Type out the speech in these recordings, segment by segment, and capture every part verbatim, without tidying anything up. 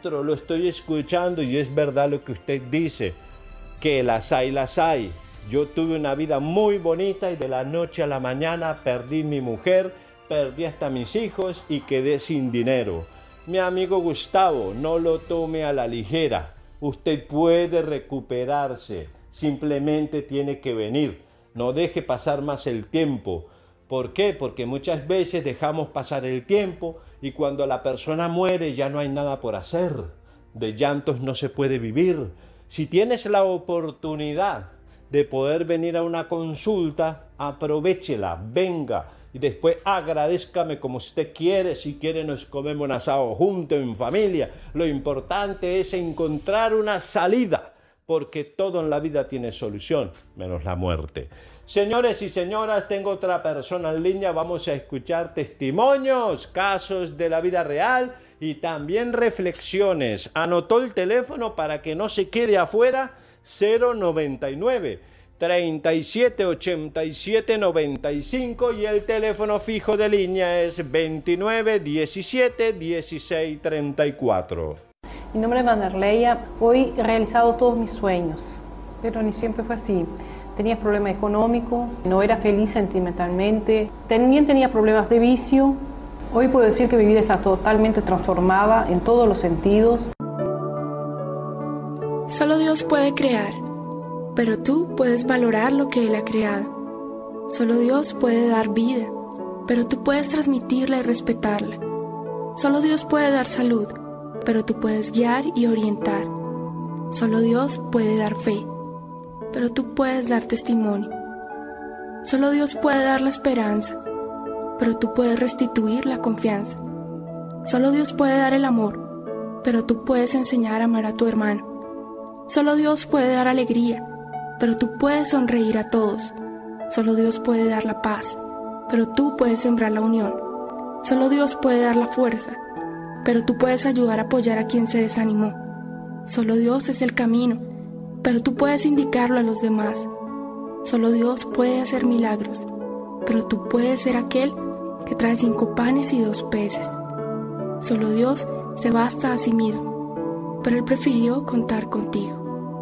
maestro, lo estoy escuchando y es verdad lo que usted dice, que las hay, las hay. Yo tuve una vida muy bonita y de la noche a la mañana perdí mi mujer, perdí hasta mis hijos y quedé sin dinero. Mi amigo Gustavo, no lo tome a la ligera. Usted puede recuperarse, simplemente tiene que venir. No deje pasar más el tiempo. ¿Por qué? Porque muchas veces dejamos pasar el tiempo y cuando la persona muere ya no hay nada por hacer. De llantos no se puede vivir. Si tienes la oportunidad de poder venir a una consulta, aprovéchela, venga y después agradézcame como usted quiere. Si quiere nos comemos un asado juntos en familia. Lo importante es encontrar una salida, porque todo en la vida tiene solución, menos la muerte. Señores y señoras, tengo otra persona en línea. Vamos a escuchar testimonios, casos de la vida real y también reflexiones. Anotó el teléfono para que no se quede afuera. Cero noventa y nueve, treinta y siete, ochenta y siete, noventa y cinco y el teléfono fijo de línea es veintinueve, diecisiete, dieciséis, treinta y cuatro. Mi nombre es Vanderleia. Hoy he realizado todos mis sueños, pero ni siempre fue así. Tenía problemas económicos, no era feliz sentimentalmente, también tenía problemas de vicio. Hoy puedo decir que mi vida está totalmente transformada en todos los sentidos. Solo Dios puede crear, pero tú puedes valorar lo que Él ha creado. Solo Dios puede dar vida, pero tú puedes transmitirla y respetarla. Solo Dios puede dar salud, pero tú puedes guiar y orientar. Solo Dios puede dar fe, pero tú puedes dar testimonio. Solo Dios puede dar la esperanza, pero tú puedes restituir la confianza. Solo Dios puede dar el amor, pero tú puedes enseñar a amar a tu hermano. Solo Dios puede dar alegría, pero tú puedes sonreír a todos. Solo Dios puede dar la paz, pero tú puedes sembrar la unión. Solo Dios puede dar la fuerza, pero tú puedes ayudar a apoyar a quien se desanimó. Solo Dios es el camino, pero tú puedes indicarlo a los demás. Solo Dios puede hacer milagros, pero tú puedes ser aquel que trae cinco panes y dos peces. Solo Dios se basta a sí mismo, pero Él prefirió contar contigo.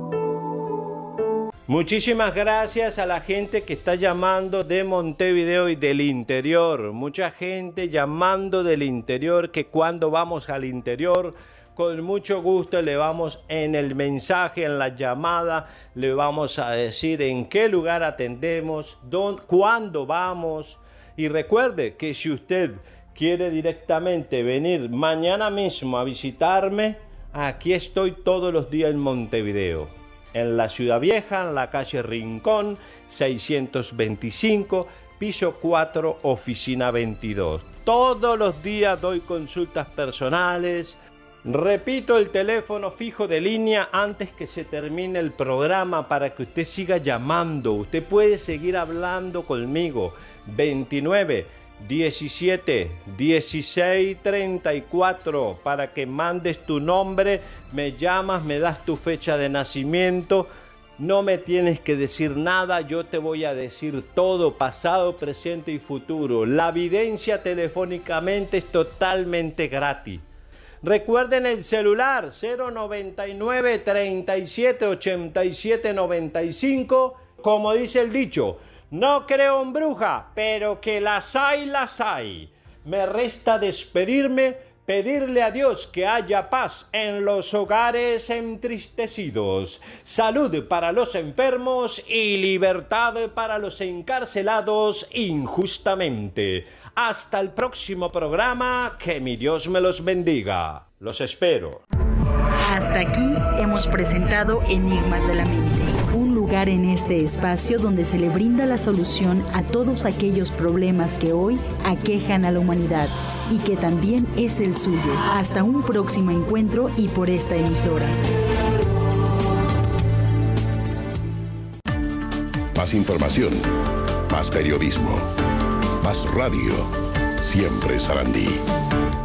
Muchísimas gracias a la gente que está llamando de Montevideo y del interior. Mucha gente llamando del interior, que cuando vamos al interior, con mucho gusto le vamos en el mensaje, en la llamada, le vamos a decir en qué lugar atendemos, dónde, cuándo vamos. Y recuerde que si usted quiere directamente venir mañana mismo a visitarme, aquí estoy todos los días en Montevideo. En la Ciudad Vieja, en la calle Rincón, seiscientos veinticinco, piso cuatro, oficina veintidós. Todos los días doy consultas personales. Repito el teléfono fijo de línea antes que se termine el programa para que usted siga llamando. Usted puede seguir hablando conmigo. veintinueve, diecisiete, dieciséis, treinta y cuatro, para que mandes tu nombre, me llamas, me das tu fecha de nacimiento. No me tienes que decir nada, yo te voy a decir todo, pasado, presente y futuro. La videncia telefónicamente es totalmente gratis. Recuerden el celular cero noventa y nueve, treinta y siete, ochenta y siete, noventa y cinco. Como dice el dicho, no creo en bruja, pero que las hay, las hay. Me resta despedirme, pedirle a Dios que haya paz en los hogares entristecidos, salud para los enfermos y libertad para los encarcelados injustamente. Hasta el próximo programa, que mi Dios me los bendiga. Los espero. Hasta aquí hemos presentado Enigmas de la Mente, un lugar en este espacio donde se le brinda la solución a todos aquellos problemas que hoy aquejan a la humanidad y que también es el suyo. Hasta un próximo encuentro y por esta emisora. Más información, más periodismo, más radio. Siempre Sarandí.